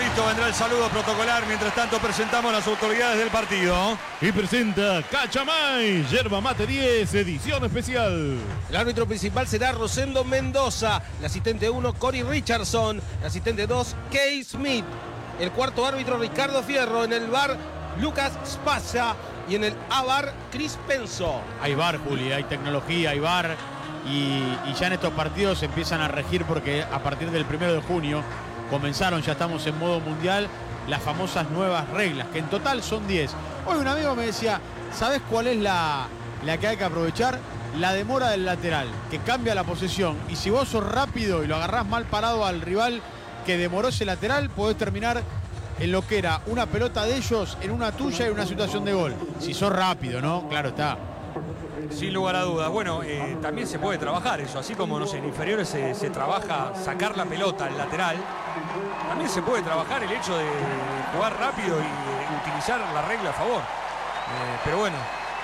listo, vendrá el saludo protocolar. Mientras tanto presentamos las autoridades del partido. Y presenta Cachamay, Yerba Mate 10, edición especial. El árbitro principal será Rosendo Mendoza. El asistente 1, Cory Richardson. El asistente 2, Kay Smith. El cuarto árbitro, Ricardo Fierro. En el VAR, Lucas Spazza. Y en el A-VAR, Chris Penso. Hay VAR, Juli, hay tecnología, hay VAR. Y ya en estos partidos se empiezan a regir porque a partir del 1 de junio comenzaron, ya estamos en modo mundial, las famosas nuevas reglas, que en total son 10. Hoy un amigo me decía, ¿sabes cuál es la que hay que aprovechar? La demora del lateral, que cambia la posesión. Y si vos sos rápido y lo agarrás mal parado al rival que demoró ese lateral, podés terminar en lo que era una pelota de ellos, en una tuya y una situación de gol. Si sos rápido, ¿no? Claro está. Sin lugar a dudas. Bueno, también se puede trabajar eso. Así como, no sé, en inferiores se trabaja sacar la pelota al lateral, también se puede trabajar el hecho de jugar rápido y utilizar la regla a favor. Pero bueno,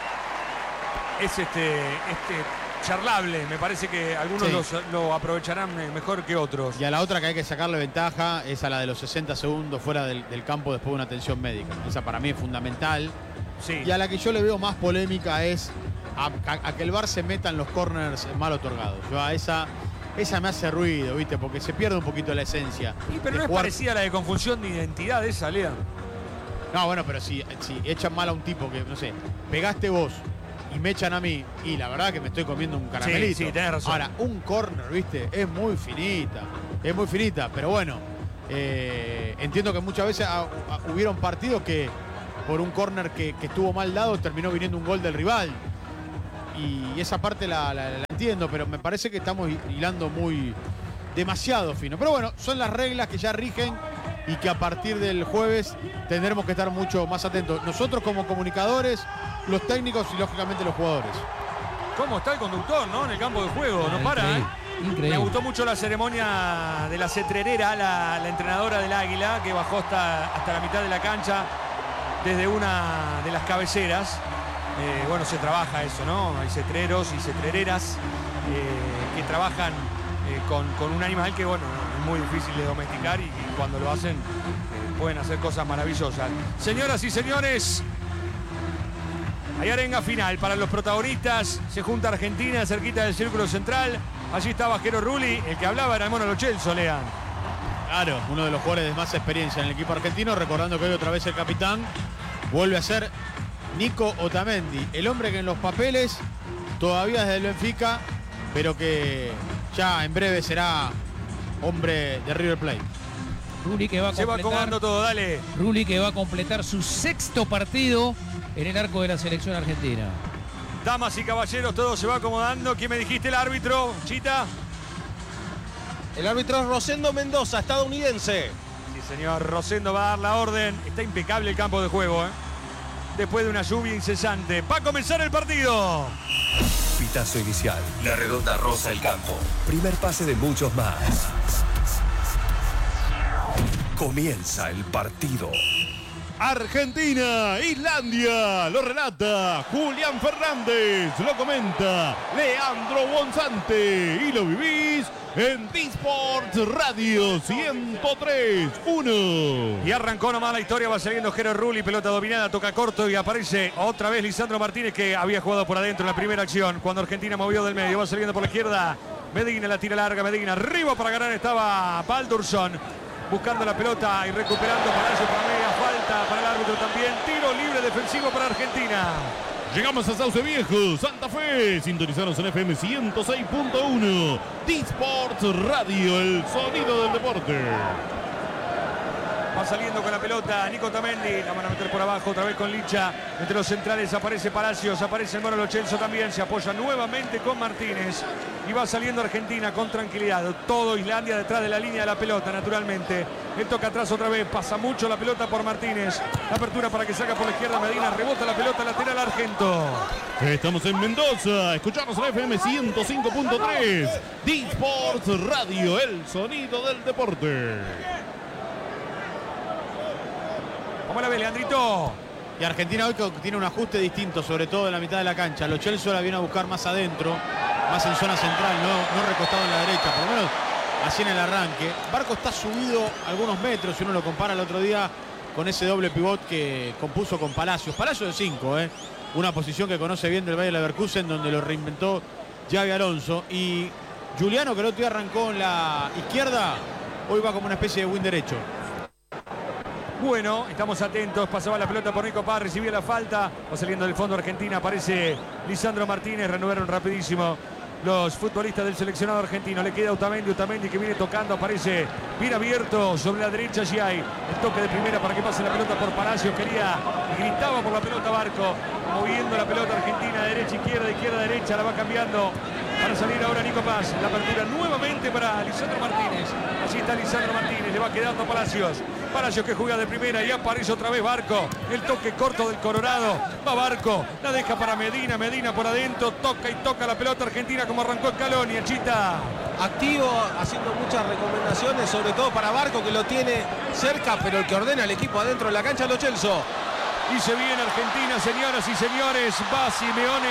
es charlable. Me parece que algunos lo aprovecharán mejor que otros. Y a la otra que hay que sacarle ventaja es a la de los 60 segundos fuera del campo después de una atención médica. Esa para mí es fundamental. Sí. Y a la que yo le veo más polémica es a que el VAR se meta en los corners mal otorgados. Yo a esa me hace ruido, ¿viste? Porque se pierde un poquito la esencia. Pero no es parecida a la de confusión de identidad esa, Lea. No, bueno, pero si echan mal a un tipo que, no sé, pegaste vos y me echan a mí, y la verdad que me estoy comiendo un caramelito. Sí, tenés razón. Ahora, un corner, ¿viste? Es muy finita, pero bueno, entiendo que muchas veces hubieron partidos que por un córner que estuvo mal dado terminó viniendo un gol del rival. Y esa parte la entiendo, pero me parece que estamos hilando demasiado fino. Pero bueno, son las reglas que ya rigen y que a partir del jueves tendremos que estar mucho más atentos. Nosotros como comunicadores, los técnicos y lógicamente los jugadores. ¿Cómo está el conductor, no? En el campo de juego, no para, Increíble. Me gustó mucho la ceremonia de la cetrerera, la entrenadora del Águila, que bajó hasta la mitad de la cancha desde una de las cabeceras. Bueno, se trabaja eso, ¿no? Hay cetreros y cetrereras que trabajan con un animal que, bueno, es muy difícil de domesticar y cuando lo hacen pueden hacer cosas maravillosas. Señoras y señores, hay arenga final para los protagonistas. Se junta Argentina cerquita del círculo central. Allí estaba Jero Rulli, el que hablaba era el Mono Lo Celso, Lean. Claro, uno de los jugadores de más experiencia en el equipo argentino, recordando que hoy otra vez el capitán vuelve a ser Nico Otamendi, el hombre que en los papeles todavía es del Benfica, pero que ya en breve será hombre de River Plate. Rulli que va a Se va completar, acomodando todo, dale. Rulli que va a completar su 6º partido en el arco de la selección argentina. Damas y caballeros, todo se va acomodando. ¿Quién me dijiste el árbitro, Chita? El árbitro es Rosendo Mendoza, estadounidense. Sí, señor. Rosendo va a dar la orden. Está impecable el campo de juego, ¿eh? Después de una lluvia incesante. Va a comenzar el partido. Pitazo inicial. La redonda roza el campo. Primer pase de muchos más. Comienza el partido. Argentina, Islandia, lo relata Julián Fernández, lo comenta Leandro Bonzante y lo vivís en D-Sport Radio 103.1. Y arrancó nomás la historia, va saliendo Jero Rulli, pelota dominada, toca corto y aparece otra vez Lisandro Martínez, que había jugado por adentro en la primera acción cuando Argentina movió del medio, va saliendo por la izquierda Medina, la tira larga, Medina arriba para ganar, estaba Baldursson buscando la pelota y recuperando para ello, para media falta para el árbitro también, tiro libre defensivo para Argentina. Llegamos a Sauce Viejo, Santa Fe, sintonizanos en FM 106.1, D-Sport Radio, el sonido del deporte. Va saliendo con la pelota Nico Otamendi, la van a meter por abajo otra vez con Licha. Entre los centrales aparece Palacios, aparece el Mono Lo Celso también, se apoya nuevamente con Martínez. Y va saliendo Argentina con tranquilidad. Todo Islandia detrás de la línea de la pelota, naturalmente. Él toca atrás otra vez, pasa mucho la pelota por Martínez. La apertura para que saca por la izquierda Medina, rebota la pelota lateral Argento. Estamos en Mendoza, escuchamos en FM 105.3, D-Sport Radio, el sonido del deporte. ¿Cómo la ve, Leandrito? Y Argentina hoy tiene un ajuste distinto, sobre todo en la mitad de la cancha. Lo Celso la viene a buscar más adentro, más en zona central, no recostado en la derecha. Por lo menos así en el arranque. Barco está subido algunos metros, si uno lo compara el otro día con ese doble pivot que compuso con Palacios. Palacios de 5, una posición que conoce bien del Bayer Leverkusen, donde lo reinventó Xabi Alonso. Y Giuliano, que el otro día arrancó en la izquierda, hoy va como una especie de wing derecho. Bueno, estamos atentos, pasaba la pelota por Nico Paz, recibía la falta, va saliendo del fondo Argentina, aparece Lisandro Martínez, reanudaron rapidísimo los futbolistas del seleccionado argentino, le queda Otamendi que viene tocando, aparece bien abierto sobre la derecha, allí hay el toque de primera para que pase la pelota por Palacios, gritaba por la pelota Barco, moviendo la pelota Argentina, derecha, izquierda, derecha, la va cambiando para salir ahora Nico Paz, la apertura nuevamente para Lisandro Martínez, allí está Lisandro Martínez, le va quedando Palacios que juega de primera y aparece otra vez Barco, el toque corto del Colorado, va Barco, la deja para Medina por adentro, toca la pelota Argentina como arrancó Scaloni, el Chita. Activo, haciendo muchas recomendaciones, sobre todo para Barco, que lo tiene cerca, pero el que ordena el equipo adentro de la cancha es Lo Celso. Y se viene Argentina, señoras y señores, va Simeone,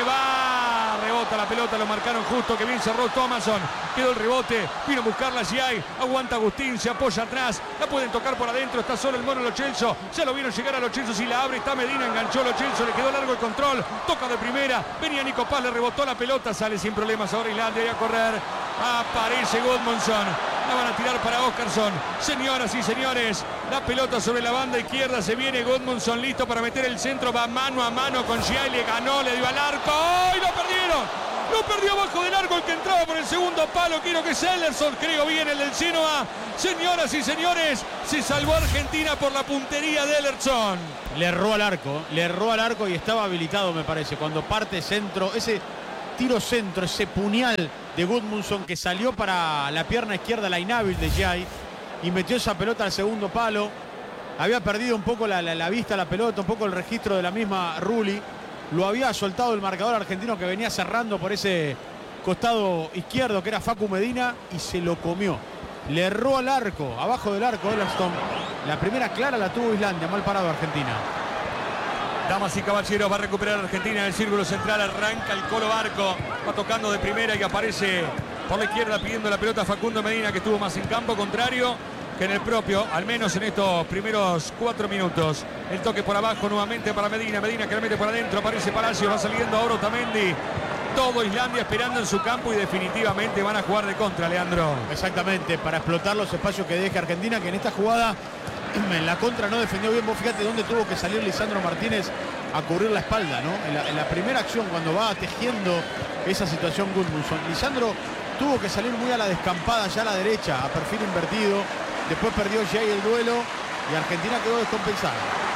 rebota la pelota, lo marcaron justo, que bien cerró Thomason, quedó el rebote, vino a buscarla Giai, aguanta Agustín, se apoya atrás, la pueden tocar por adentro, está solo el mono Lo Celso, ya lo vieron llegar a Lo Celso, si la abre, está Medina, enganchó Lo Celso, le quedó largo el control, toca de primera, venía Nico Paz, le rebotó la pelota, sale sin problemas ahora Islandia y a correr, aparece Gudmundsson, la van a tirar para Óskarsson, señoras y señores, la pelota sobre la banda izquierda, se viene Gudmundsson listo para meter el centro, va mano a mano con Giai, le ganó, le dio al arco, ¡y lo perdieron! Lo perdió abajo del arco el que entraba por el segundo palo, quiero que es Ellerson, creo bien el del Genoa. Señoras y señores, se salvó Argentina por la puntería de Ellerson. Le erró al arco y estaba habilitado, me parece, cuando parte centro, ese tiro centro, ese puñal de Gudmundsson que salió para la pierna izquierda, la inhábil de Giai, y metió esa pelota al segundo palo. Había perdido un poco la vista la pelota, un poco el registro de la misma Rulli. Lo había soltado el marcador argentino que venía cerrando por ese costado izquierdo que era Facu Medina y se lo comió. Le erró al arco, abajo del arco Ellerson. La primera clara la tuvo Islandia, mal parado Argentina. Damas y caballeros, va a recuperar Argentina en el círculo central, arranca el Colo Barco, va tocando de primera y aparece por la izquierda pidiendo la pelota Facundo Medina, que estuvo más en campo contrario que en el propio, al menos en estos primeros 4 minutos. El toque por abajo nuevamente para Medina que le mete por adentro, aparece Palacios, va saliendo ahora Otamendi. Todo Islandia esperando en su campo y definitivamente van a jugar de contra, Leandro. Exactamente, para explotar los espacios que deja Argentina, que en esta jugada en la contra no defendió bien. Vos fíjate dónde tuvo que salir Lisandro Martínez a cubrir la espalda, ¿no? En la primera acción, cuando va tejiendo esa situación Gudmundsson, Lisandro tuvo que salir muy a la descampada, ya a la derecha, a perfil invertido. Después perdió Giai el duelo y Argentina quedó descompensada.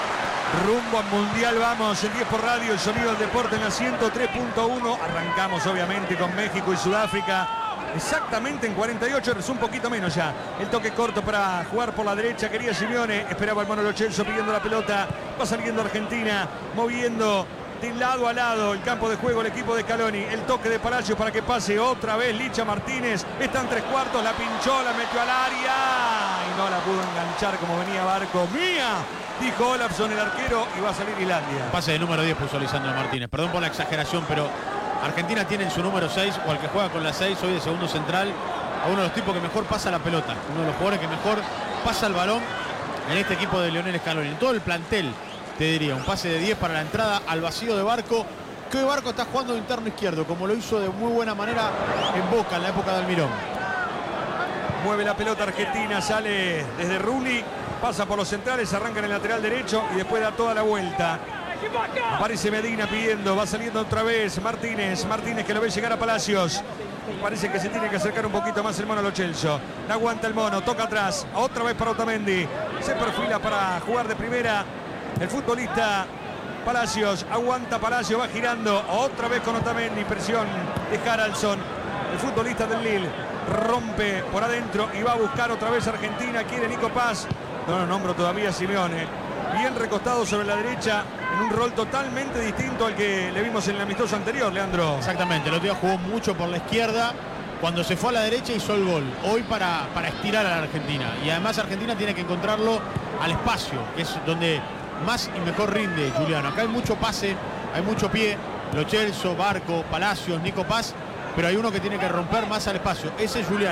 Rumbo al Mundial vamos, en 10 por radio, el sonido del deporte en la 103.1. Arrancamos obviamente con México y Sudáfrica. Exactamente en 48, es un poquito menos ya. El toque corto para jugar por la derecha, quería Simeone, esperaba el mono Lo Celso pidiendo la pelota. Va saliendo Argentina, moviendo de lado a lado el campo de juego el equipo de Scaloni. El toque de Palacios para que pase otra vez Licha Martínez. Está en 3/4, la pinchó, la metió al área y no la pudo enganchar como venía Barco. ¡Mía!, dijo Olafsson, el arquero, y va a salir Islandia. Pase de número 10 puso Lisandro Martínez. Perdón por la exageración, pero Argentina tiene en su número 6, o al que juega con la 6, hoy de segundo central, a uno de los tipos que mejor pasa la pelota. Uno de los jugadores que mejor pasa el balón en este equipo de Lionel Scaloni. En todo el plantel, te diría, un pase de 10 para la entrada al vacío de Barco, que hoy Barco está jugando de interno izquierdo, como lo hizo de muy buena manera en Boca en la época de Almirón. Mueve la pelota Argentina, sale desde Rulli, pasa por los centrales, arranca en el lateral derecho y después da toda la vuelta. Aparece Medina pidiendo, va saliendo otra vez Martínez que lo ve llegar a Palacios. Parece que se tiene que acercar un poquito más el mono Lo Celso. La aguanta el mono, toca atrás, otra vez para Otamendi. Se perfila para jugar de primera el futbolista Palacios. Aguanta Palacios, va girando otra vez con Otamendi. Presión de Haraldsson, el futbolista del Lille. Rompe por adentro y va a buscar otra vez Argentina. Quiere Nico Paz. No lo nombro todavía Simeone. Bien recostado sobre la derecha, en un rol totalmente distinto al que le vimos en el amistoso anterior, Leandro. Exactamente, el otro día jugó mucho por la izquierda. Cuando se fue a la derecha hizo el gol. Hoy para estirar a la Argentina. Y además Argentina tiene que encontrarlo al espacio, que es donde más y mejor rinde Giuliano. Acá hay mucho pase, hay mucho pie. Lo Celso, Barco, Palacios, Nico Paz. Pero hay uno que tiene que romper más al espacio. Ese es Giuliano.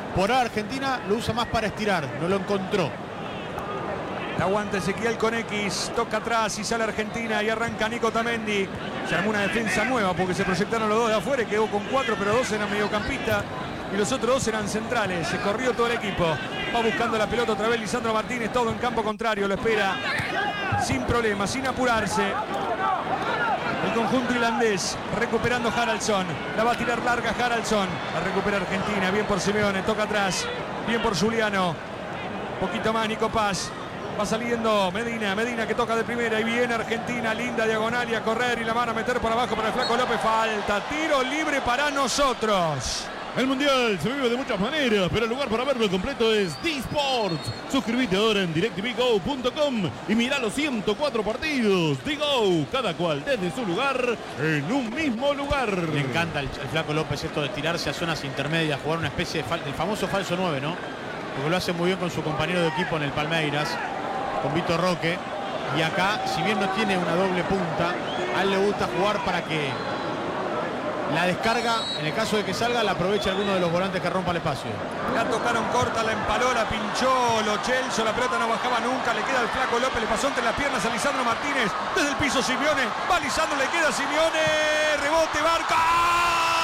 Por ahora Argentina lo usa más para estirar, no lo encontró. La aguanta Ezequiel con X, toca atrás y sale Argentina y arranca Nico Otamendi. Se armó una defensa nueva porque se proyectaron los dos de afuera y quedó con 4, pero 2 eran mediocampista y los otros 2 eran centrales. Se corrió todo el equipo. Va buscando la pelota otra vez Lisandro Martínez, todo en campo contrario, lo espera sin problema, sin apurarse. El conjunto irlandés recuperando Haraldsson. La va a tirar larga Haraldsson. La recupera Argentina. Bien por Simeone. Toca atrás. Bien por Juliano. Poquito más Nico Paz. Va saliendo Medina. Medina que toca de primera. Y viene Argentina. Linda diagonal y a correr. Y la van a meter por abajo para el Flaco López. Falta. Tiro libre para nosotros. El Mundial se vive de muchas maneras, pero el lugar para verlo completo es D-Sports. Suscríbete ahora en DirecTVGo.com y mirá los 104 partidos. D-Go, cada cual desde su lugar, en un mismo lugar. Le encanta el Flaco López esto de tirarse a zonas intermedias, jugar una especie de el famoso falso 9, ¿no? Porque lo hace muy bien con su compañero de equipo en el Palmeiras, con Vitor Roque. Y acá, si bien no tiene una doble punta, a él le gusta jugar para que la descarga, en el caso de que salga, la aprovecha alguno de los volantes que rompa el espacio. La tocaron corta, la empaló, la pinchó Lo Celso, la pelota no bajaba nunca, le queda al Flaco López, le pasó entre las piernas a Lisandro Martínez, desde el piso Simeone, va Lisandro, le queda Simeone, rebote, Barca.